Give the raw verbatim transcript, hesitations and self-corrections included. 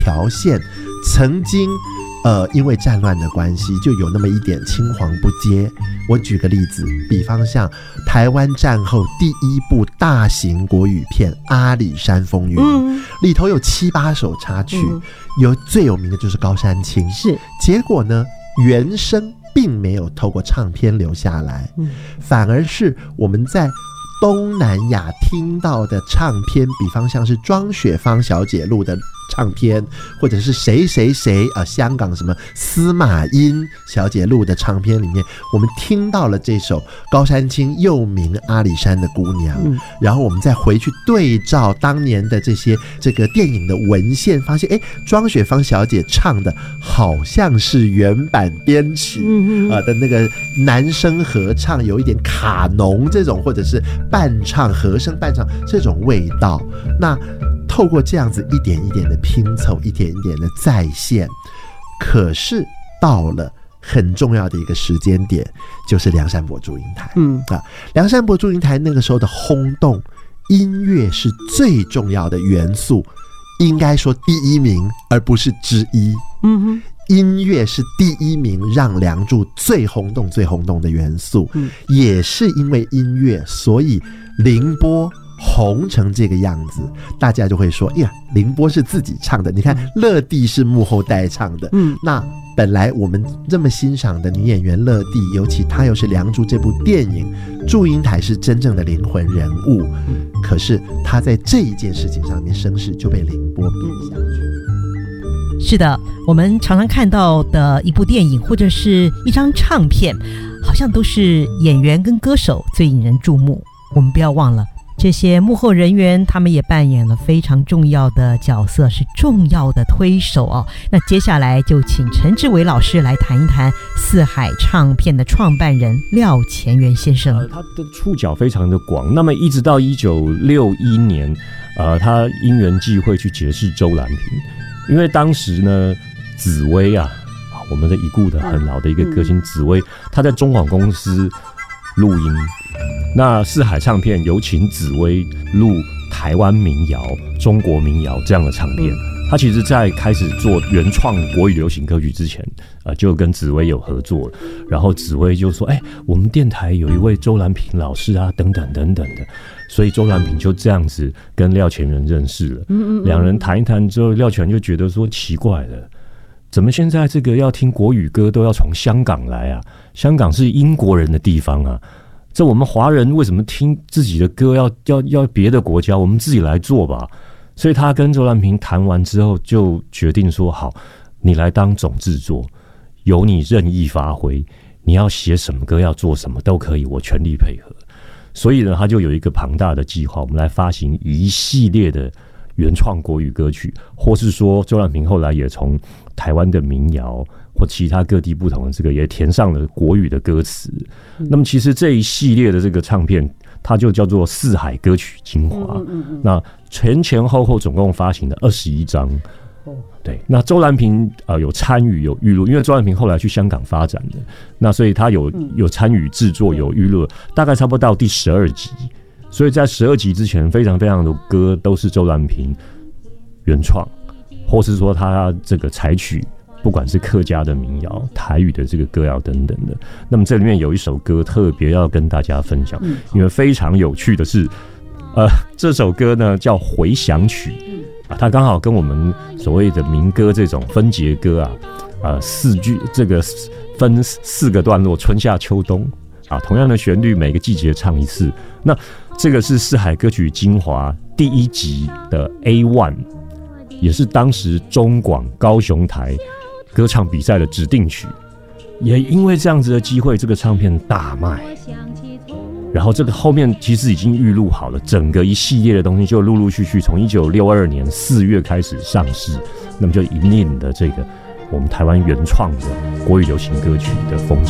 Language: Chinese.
条线曾经呃，因为战乱的关系，就有那么一点青黄不接。我举个例子，比方像台湾战后第一部大型国语片《阿里山风云》，嗯，里头有七八首插曲，嗯，有最有名的就是高山青。是，结果呢，原声并没有透过唱片留下来，嗯，反而是我们在东南亚听到的唱片，比方像是庄雪芳小姐录的唱片，或者是谁谁谁啊，香港什么司马欣小姐录的唱片里面，我们听到了这首高山青又名阿里山的姑娘，嗯，然后我们再回去对照当年的这些这个电影的文献，发现哎，庄雪芳小姐唱的好像是原版编曲，嗯嗯，呃的那个男声合唱，有一点卡农这种，或者是伴唱和声伴唱这种味道。那透过这样子一点一点的拼凑，一点一点的再现，可是到了很重要的一个时间点，就是梁山伯祝英台。嗯啊，梁山伯祝英台那个时候的轰动，音乐是最重要的元素，应该说第一名，而不是之一。嗯哼，音乐是第一名，让梁祝最轰动、最轰动的元素。嗯，也是因为音乐，所以凌波红成这个样子，大家就会说，呀，凌波是自己唱的，你看乐蒂是幕后代唱的。嗯，那本来我们这么欣赏的女演员乐蒂，尤其她又是梁祝这部电影，祝英台是真正的灵魂人物，可是她在这一件事情上面声势就被凌波比下去。 是的，我们常常看到的一部电影或者是一张唱片，好像都是演员跟歌手最引人注目。我们不要忘了，这些幕后人员他们也扮演了非常重要的角色，是重要的推手哦。那接下来就请陈志伟老师来谈一谈四海唱片的创办人廖乾元先生。 呃、他的触角非常的广，那么一直到一九六一年，呃，他因缘际会去结识周兰萍，因为当时呢，紫薇啊，我们的已故的很老的一个歌星紫薇，他在中广公司录音。那四海唱片有请紫薇录台湾民谣、中国民谣这样的唱片。他其实在开始做原创国语流行歌曲之前，呃，就跟紫薇有合作了。然后紫薇就说：“哎、欸，我们电台有一位周兰萍老师啊，等等等等的。”所以周兰萍就这样子跟廖乾元认识了。两人谈一谈之后，廖乾元就觉得说奇怪了，怎么现在这个要听国语歌都要从香港来啊？香港是英国人的地方啊。这我们华人为什么听自己的歌要要要别的国家？我们自己来做吧。所以他跟周兰萍谈完之后，就决定说：好，你来当总制作，由你任意发挥，你要写什么歌，要做什么都可以，我全力配合。所以呢，他就有一个庞大的计划，我们来发行一系列的原创国语歌曲，或是说周兰萍后来也从台湾的民谣或其他各地不同的这个也填上了国语的歌词。嗯、那么其实这一系列的这个唱片，它就叫做四海歌曲精华。嗯嗯嗯，那前前后后总共发行了二十一张。哦，对，那周兰萍呃有参与有预录，因为周兰萍后来去香港发展的，那所以他有有参与制作有预录，大概差不多到第十二集。所以在十二集之前，非常非常的歌都是周兰萍原创，或是说他这个采取不管是客家的民谣、台语的这个歌谣等等的。那么这里面有一首歌特别要跟大家分享，因为非常有趣的是，呃，这首歌呢叫《回响曲》啊，它刚好跟我们所谓的民歌这种分节歌啊，呃，四句这个分四个段落，春夏秋冬啊，同样的旋律，每个季节唱一次。那这个是四海歌曲精华第一集的 A 一， 也是当时中广高雄台歌唱比赛的指定曲，也因为这样子的机会，这个唱片大卖。然后这个后面其实已经预录好了，整个一系列的东西就陆陆续续从一九六二年四月开始上市，那么就引领了这个我们台湾原创的国语流行歌曲的风潮。